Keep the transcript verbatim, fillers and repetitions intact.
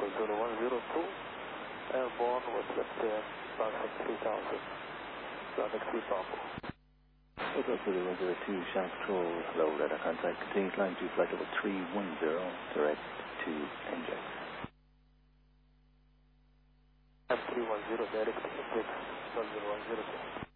Zulu one zero two, airborne with left uh, traffic three thousand, traffic three Bravo. Hotel Zulu one zero two, Shanghai Control, hello, radar contact, continuous line to flight level three one zero, direct to N J. three one zero, direct to N J, one zero one zero two.